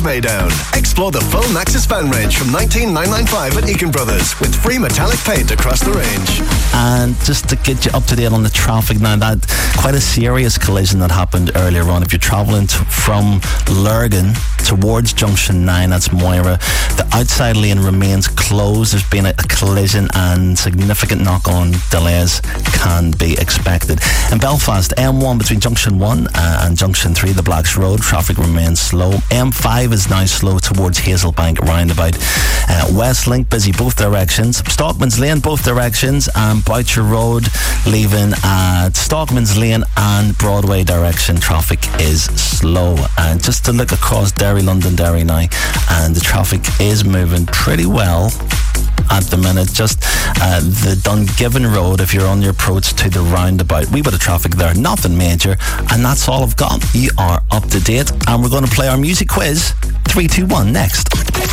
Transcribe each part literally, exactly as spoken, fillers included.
Maydown. Explore the full Maxis fan range from nineteen nine ninety-five at Eakin Brothers with free metallic paint across the range. And just to get you up to date on the traffic now, that quite a serious collision that happened earlier on. If you're travelling to, from Lurgan towards Junction nine, that's Moira, the outside lane remains closed. There's been a, a collision and significant knock-on delays can be expected. In Belfast, M one between Junction one uh, and Junction three, the Blacks Road, traffic remains slow. M five is now slow towards Hazelbank roundabout. Uh, Westlink busy both directions. Stockman's Lane both directions, and Boucher Road leaving at Stockman's Lane and Broadway direction, traffic is slow. And just to look across Derry, Londonderry now, and the traffic is moving pretty well at the minute. Just uh, the Dungiven Road, if you're on your approach to the roundabout, wee bit of traffic there, nothing major, and that's all I've got. You are up to date, and we're going to play our music quiz. Three, two, one, next.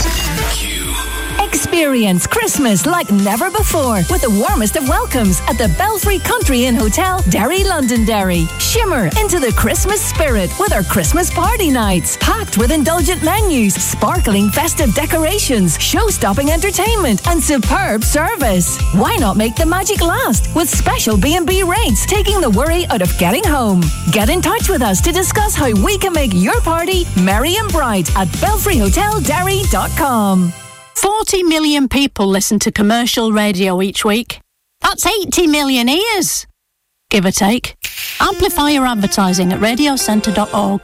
Experience Christmas like never before with the warmest of welcomes at the Belfry Country Inn Hotel, Derry, Londonderry. Shimmer into the Christmas spirit with our Christmas party nights, packed with indulgent menus, sparkling festive decorations, show-stopping entertainment, and superb service. Why not make the magic last with special B and B rates, taking the worry out of getting home? Get in touch with us to discuss how we can make your party merry and bright at belfry hotel derry dot com. forty million people listen to commercial radio each week. That's eighty million ears, give or take. Amplify your advertising at radio centre dot org.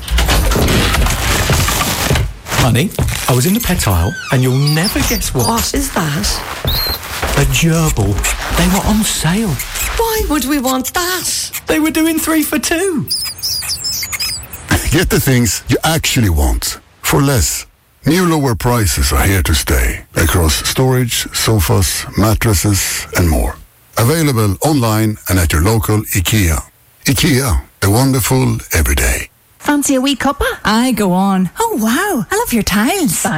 Honey, I was in the pet aisle and you'll never guess what. What is that? A gerbil. They were on sale. Why would we want that? They were doing three for two. Get the things you actually want for less. New lower prices are here to stay across storage, sofas, mattresses and more. Available online and at your local IKEA. IKEA, the wonderful everyday. Fancy a wee cuppa? Aye, go on. Oh wow, I love your tiles.